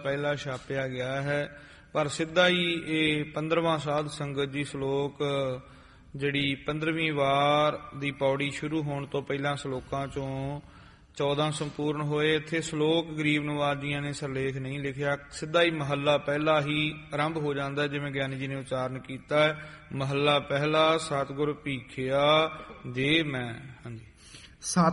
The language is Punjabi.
ਪਹਿਲਾ ਛਾਪਿਆ ਗਿਆ ਹੈ, ਪਰ ਸਿੱਧਾ ਹੀ ਇਹ 15ਵਾਂ ਸਾਧ ਸੰਗਤ ਜੀ ਸ਼ਲੋਕ ਜਿਹੜੀ 15ਵੀਂ ਵਾਰ ਦੀ ਪੌੜੀ ਸ਼ੁਰੂ ਹੋਣ ਤੋਂ ਪਹਿਲਾਂ ਸ਼ਲੋਕਾਂ ਚੋਂ 14 ਸੰਪੂਰਨ ਹੋਏ। ਇੱਥੇ ਸ਼ਲੋਕ ਗਰੀਬ ਨਵਾਜ ਜੀਆਂ ਨੇ ਸਰਲੇਖ ਨਹੀਂ ਲਿਖਿਆ, ਸਿੱਧਾ ਹੀ ਮਹੱਲਾ ਪਹਿਲਾ ਹੀ ਆਰੰਭ ਹੋ ਜਾਂਦਾ, ਜਿਵੇਂ ਗਿਆਨੀ ਜੀ ਨੇ ਉਚਾਰਨ ਕੀਤਾ ਹੈ, ਮਹੱਲਾ ਪਹਿਲਾ ਸਤਿਗੁਰ ਭੀਖਿਆ ਦੇ ਮੈਂ। ਹਾਂਜੀ,